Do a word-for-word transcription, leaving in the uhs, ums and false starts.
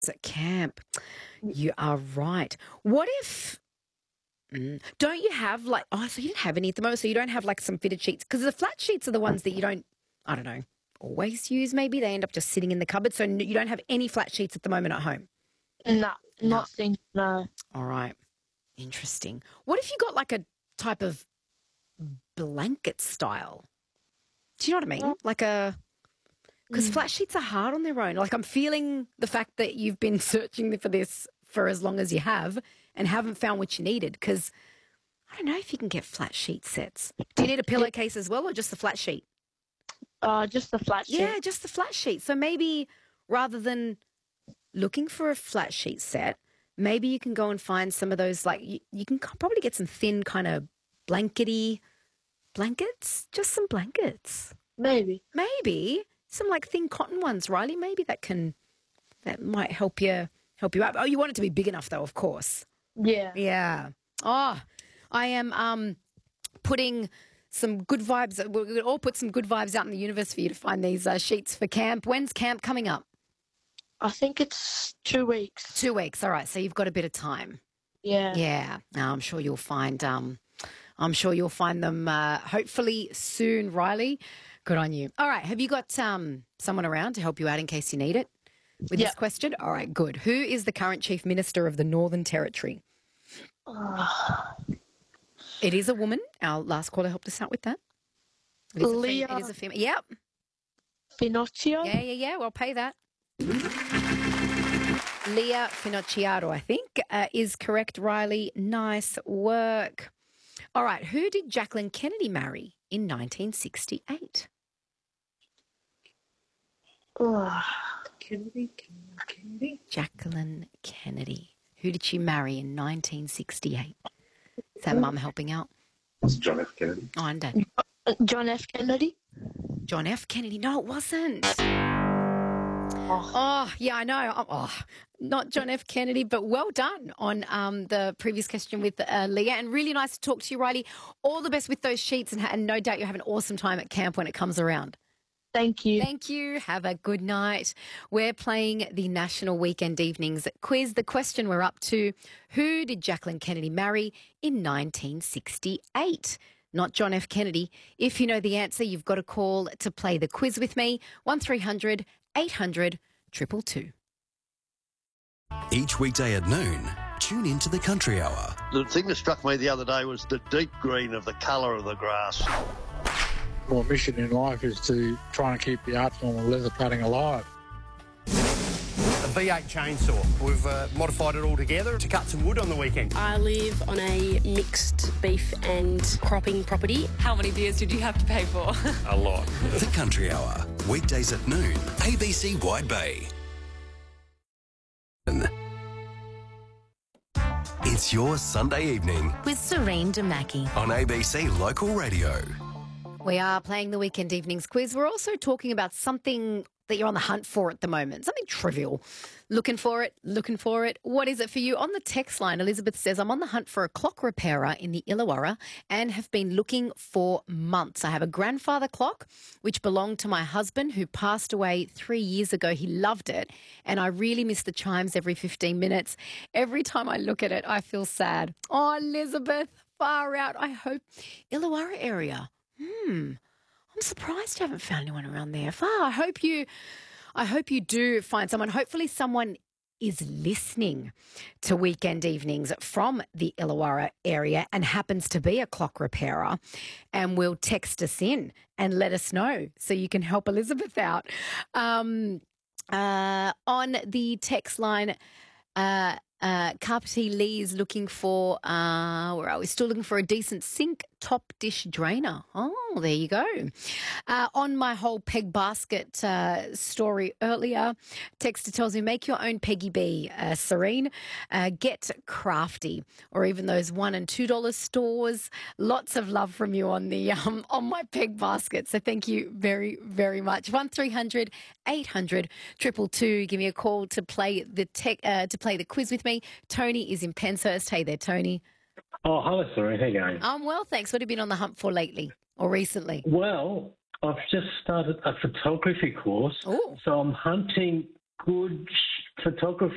at camp. You are right. What if... Mm, don't you have like... Oh, so you don't have any at the moment, so you don't have like some fitted sheets? Because the flat sheets are the ones that you don't, I don't know, always use maybe. They end up just sitting in the cupboard. So you don't have any flat sheets at the moment at home? No, nothing, no. All right. Interesting. What if you got like a type of blanket style? Do you know what I mean? Like a... Because Mm. flat sheets are hard on their own. Like I'm feeling the fact that you've been searching for this for as long as you have and haven't found what you needed. Because I don't know if you can get flat sheet sets. Do you need a pillowcase as well or just the flat sheet? Uh, just the flat sheet. Yeah, just the flat sheet. So maybe rather than looking for a flat sheet set, maybe you can go and find some of those, like you, you can probably get some thin kind of blankety blankets, just some blankets. Maybe. Maybe some like thin cotton ones, Riley. Maybe that can, that might help you, help you out. Oh, you want it to be big enough though, of course. Yeah. Yeah. Oh, I am um putting some good vibes. We're going to all put some good vibes out in the universe for you to find these uh, sheets for camp. When's camp coming up? I think it's two weeks. Two weeks. All right. So you've got a bit of time. Yeah. Yeah. No, I'm sure you'll find. Um, I'm sure you'll find them. Uh, hopefully soon, Riley. Good on you. All right. Have you got um someone around to help you out in case you need it with Yeah. this question? All right. Good. Who is the current Chief Minister of the Northern Territory? Uh, It is a woman. Our last caller helped us out with that. It is a Leah. fem- it is a female. Yep. Finocchio? Yeah, yeah, yeah. Well, pay that. Leah Finocchiaro, I think, uh, is correct, Riley. Nice work. All right. Who did Jacqueline Kennedy marry in nineteen sixty-eight? Ugh. Kennedy, Kennedy, Kennedy. Jacqueline Kennedy. Who did she marry in nineteen sixty-eight? Is that Mum helping out? It's John F. Kennedy. Oh, and Dad. Uh, John F. Kennedy? John F. Kennedy. No, it wasn't. Oh. Oh, yeah, I know. Oh, oh, not John F. Kennedy, but well done on um, the previous question with uh, Leah. And really nice to talk to you, Riley. All the best with those sheets, and, and no doubt you'll have an awesome time at camp when it comes around. Thank you. Thank you. Have a good night. We're playing the National Weekend Evenings quiz. The question we're up to, who did Jacqueline Kennedy marry in nineteen sixty-eight? Not John F. Kennedy. If you know the answer, you've got a call to play the quiz with me. one three hundred eight hundred two two two. Each weekday at noon, tune into the Country Hour. The thing that struck me the other day was the deep green of the colour of the grass. My mission in life is to try and keep the art form of leather cutting alive. A V eight chainsaw. We've uh, modified it all together to cut some wood on the weekend. I live on a mixed beef and cropping property. How many beers did you have to pay for? A lot. The Country Hour, weekdays at noon, A B C Wide Bay. It's your Sunday evening with Serene Damaki on A B C Local Radio. We are playing the Weekend Evenings quiz. We're also talking about something that you're on the hunt for at the moment, something trivial. Looking for it, looking for it. What is it for you? On the text line, Elizabeth says, I'm on the hunt for a clock repairer in the Illawarra and have been looking for months. I have a grandfather clock, which belonged to my husband who passed away three years ago. He loved it, and I really miss the chimes every fifteen minutes. Every time I look at it, I feel sad. Oh, Elizabeth, far out. I hope Illawarra area. Hmm. I'm surprised you haven't found anyone around there. Far. I hope you I hope you do find someone. Hopefully someone is listening to Weekend Evenings from the Illawarra area and happens to be a clock repairer and will text us in and let us know so you can help Elizabeth out. Um, uh, on the text line, uh, uh, Carpety Lee's looking for, uh, where are we? Still looking for a decent sink top dish drainer. Oh, there you go. Uh, on my whole peg basket uh, story earlier, texter tells me, make your own Peggy B, uh, Serene. Uh, get crafty, or even those one and two dollar stores. Lots of love from you on the um, on my peg basket. So thank you very, very much. One three hundred eight hundred triple two. Give me a call to play the tech uh, to play the quiz with me. Tony is in Penshurst. Hey there, Tony. Oh, hello, Serene. How you going? I'm well, thanks. What have you been on the hunt for lately or recently? Well, I've just started a photography course. Ooh. So I'm hunting good photography